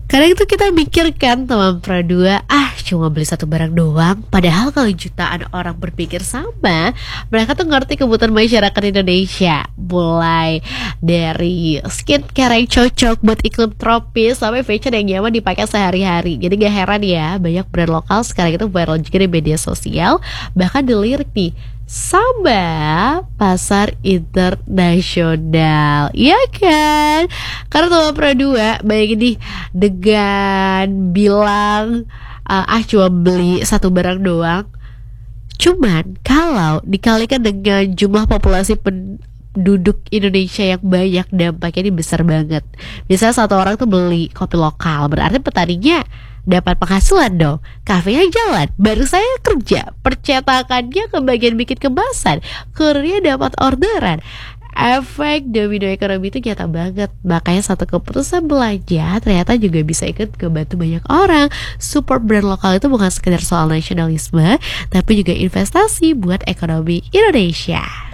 Kadang itu kita mikirkan teman Pro2, cuma beli satu barang doang. Padahal kalau jutaan orang berpikir sama, mereka tuh ngerti kebutuhan masyarakat Indonesia. Mulai dari skincare yang cocok buat iklim tropis sampai fashion yang nyaman dipakai sehari-hari. Jadi gak heran ya, banyak brand lokal sekarang itu viral juga di media sosial. Bahkan dilirik nih, sama pasar internasional, iya kan? Karena teman Pro2, bayangin nih, dengan bilang cuma beli satu barang doang. Cuman kalau dikalikan dengan jumlah populasi penduduk Indonesia yang banyak, dampaknya ini besar banget. Misalnya satu orang tuh beli kopi lokal, berarti petaninya dapat penghasilan dong, kafenya jalan, baru saya kerja, percetakannya ke bagian bikin kemasan, kurirnya dapat orderan. Efek domino ekonomi itu nyata banget. Makanya satu keputusan belanja ternyata juga bisa ikut ngebantu banyak orang. Support brand lokal itu bukan sekedar soal nasionalisme, tapi juga investasi buat ekonomi Indonesia.